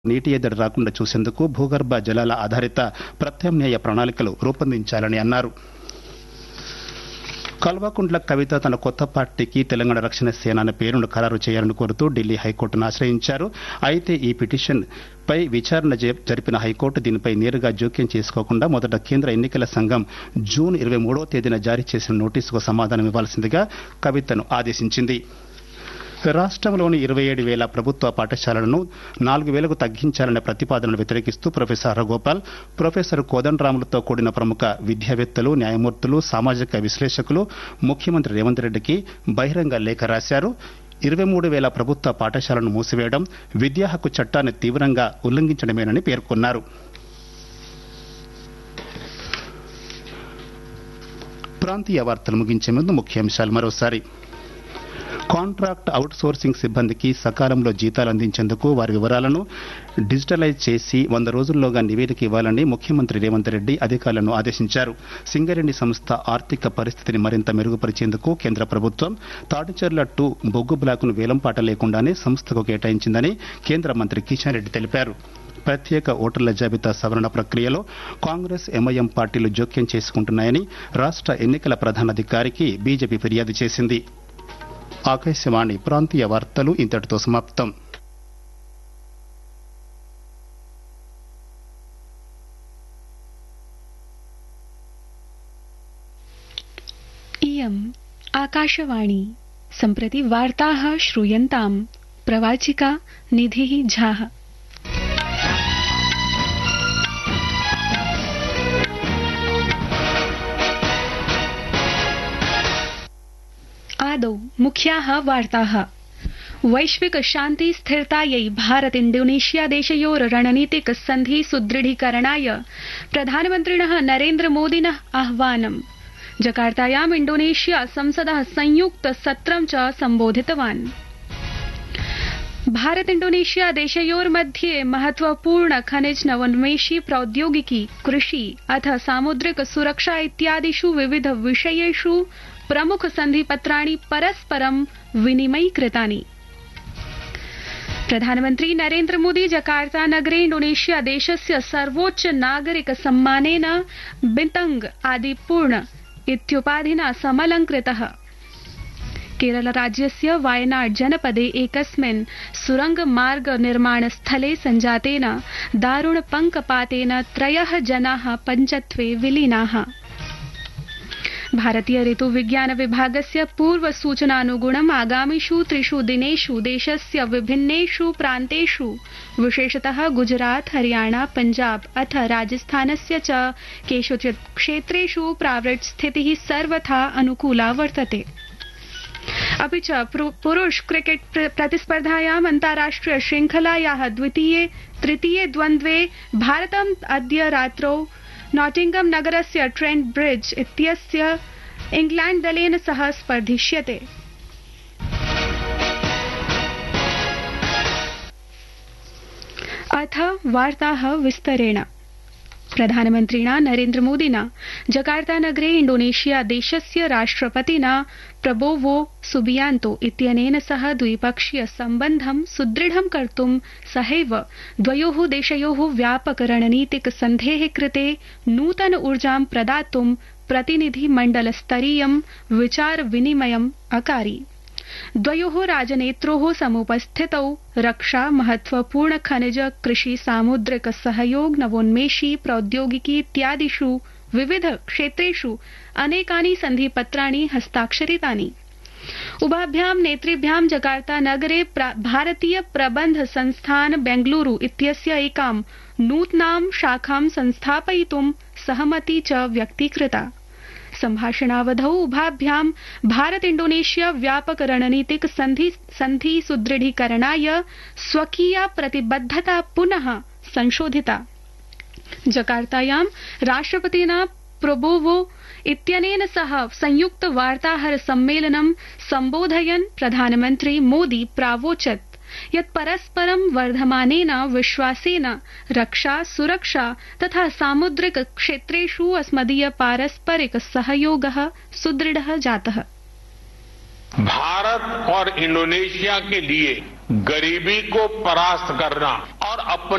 నీటి ఎద్దడి రాకుండా చూసేందుకు భూగర్భ జలాల ఆధారిత ప్రత్యామ్నాయ ప్రణాళికలు రూపొందించాలని అన్నారు. కల్వకుంట్ల కవిత తన కొత్త పార్టీకి తెలంగాణ రక్షణ సేన అనే పేరును ఖరారు చేయాలని కోరుతూ ఢిల్లీ హైకోర్టును ఆశ్రయించారు. అయితే ఈ పిటిషన్ పై విచారణ జరిపిన హైకోర్టు దీనిపై నేరుగా జోక్యం చేసుకోకుండా మొదట కేంద్ర ఎన్నికల సంఘం జూన్ 23వ తేదీన జారీ చేసిన నోటీసుకు సమాధానం ఇవ్వాల్సిందిగా కవితను ఆదేశించింది. రాష్ట్రంలోని 27,000 ప్రభుత్వ పాఠశాలలను 4,000కు తగ్గించాలనే ప్రతిపాదనను వ్యతిరేకిస్తూ ప్రొఫెసర్ హరగోపాల్, ప్రొఫెసర్ కోదండరాములతో కూడిన ప్రముఖ విద్యావేత్తలు, న్యాయమూర్తులు, సామాజిక విశ్లేషకులు ముఖ్యమంత్రి రేవంత్ రెడ్డికి బహిరంగ లేఖ రాశారు. 23,000 ప్రభుత్వ పాఠశాలను మూసివేయడం విద్యా హక్కు చట్టాన్ని తీవ్రంగా ఉల్లంఘించడమేనని పేర్కొన్నారు. ప్రాంతీయ వార్తలు ముగించే ముందు ముఖ్యాంశాలు మరోసారి. కాంట్రాక్ట్ అవుట్ సోర్సింగ్ సిబ్బందికి సకాలంలో జీతాలు అందించేందుకు వారి వివరాలను డిజిటలైజ్ చేసి 100 రోజుల్లోగా నివేదిక ఇవ్వాలని ముఖ్యమంత్రి రేవంత్ రెడ్డి అధికారులను ఆదేశించారు. సింగరేణి సంస్థ ఆర్థిక పరిస్థితిని మరింత మెరుగుపరిచేందుకు కేంద్ర ప్రభుత్వం తాటిచెర్ల 2 బొగ్గు బ్లాకును వేలంపాట లేకుండానే సంస్థకు కేటాయించిందని కేంద్ర మంత్రి కిషన్ రెడ్డి తెలిపారు. ప్రత్యేక ఓటర్ల జాబితా సవరణ ప్రక్రియలో కాంగ్రెస్, ఎంఐఎం పార్టీలు జోక్యం చేసుకుంటున్నాయని రాష్ట్ర ఎన్నికల ప్రధానాధికారికి బీజేపీ ఫిర్యాదు చేసింది. ఆకాశవాణి ప్రాంతీయ వార్తలు ఇంతటితో సమాప్తం. इयम् आकाशवाणी सम्प्रति वार्ताः श्रूयन्ताम्. प्रवाचिका निधिः झाः. आदौ मुख्याः वार्ताः. वैश्विक शान्ति स्थिरतायै भारत इंडोनेशिया देशयोः रणनीतिक सन्धि सुदृढीकरणाय प्रधानमन्त्रिणः नरेन्द्र मोदिनः आह्वानम्. जकार्तायाम् इंडोनेशिया संसदः संयुक्त सत्रं च सम्बोधितवान्. भारत इंडोनेशिया देशयोर्मध्ये महत्वपूर्ण खनिज नवोन्मेषी प्रौद्योगिकी, कृषि अथ सामुद्रिक सुरक्षा इत्यादिषु विविध विषयेषु प्रमुख सन्धिपत्राणि परस्परं विनिमयीकृतानि. प्रधानमन्त्री नरेन्द्र मोदी जकार्ता नगरे इंडोनेशिया देशस्य सर्वोच्च नागरिक सम्मानेन बिन्तंग आदिपूर्ण इत्युपाधिना समलंकृतः. केरल राज्यस्य वायनाड जनपदे एकस्मिन् सुरंग मार्ग निर्माण स्थले सञ्जातेन दारुण पङ्कपातेन 3 जनाः पञ्चत्वे विलीनाः. भारतीय ऋतु विज्ञान विभागस्य पूर्व सूचनानुगुणम् आगामिषु 3 दिनेषु देशस्य विभिन्नेषु प्रान्तेषु विशेषतः गुजरात, हरियाणा, पञ्जाब अथ राजस्थानस्य च केषुचित् क्षेत्रेषु प्रावृट् स्थितिः सर्वथा अनुकूला वर्तते. अपि च पुरुष क्रिकेट प्रतिस्पर्धायाम् अन्ताराष्ट्रिय श्रृंखलायाः तृतीये द्वन्द्वे भारतम् अद्य रात्रौ नॉटिंगम नगरस्य ट्रेंट ब्रिड्ज इत्यस्य इंग्लैंड दलेन सह स्पर्धिष्यते. अथ वार्ताः विस्तरेण. प्रधानमन्त्रिणा नरेन्द्र मोदिना जकार्ता नगरे इंडोनेशिया देशस्य राष्ट्रपतिना प्रबोवो सुबियांतो इत्यनेन सह द्विपक्षीय सम्बन्धं सुदृढं कर्तुं सहैव द्वयोः देशयोः व्यापक रणनीतिक सन्धेः कृते नूतन ऊर्जां प्रदातुं प्रतिनिधिमण्डलस्तरीयं विचार विनिमयम् अकारि. द्वयोः राजनेत्रोः समुपस्थितौ रक्षा, महत्वपूर्ण खनिज, कृषि, सामुद्रिक सहयोग, नवोन्मेषी प्रौद्योगिकी इत्यादिषु विविध क्षेत्रेषु अनेकानि सन्धिपत्राणि हस्ताक्षरितानि. उभाभ्यां नेतृभ्यां जकार्ता नगरे भारतीय प्रबन्ध संस्थान बेंगलुरु इत्यस्य एकां नूतनां शाखां संस्थापयितुं सहमति च व्यक्तीकृता. सम्भाषणावधौ उभाभ्यां भारत इंडोनेशिया व्यापक रणनीतिक सन्धि सुदृढीकरणाय स्वकीया प्रतिबद्धता पुनः संशोधिता. जकार्तायां राष्ट्रपतिना प्रबोवो इत्यनेन सह संयुक्त वार्ताहर सम्मेलनं सम्बोधयन् प्रधानमन्त्री मोदी प्रावोचत् यत् परस्परं वर्धमानेन विश्वासेन रक्षा, सुरक्षा तथा सामुद्रिक क्षेत्रेषु अस्मदीय पारस्परिक सहयोगः सुदृढः जातः. भारत और इंडोनेशिया के लिए गरीबी को परास्त करना और अपने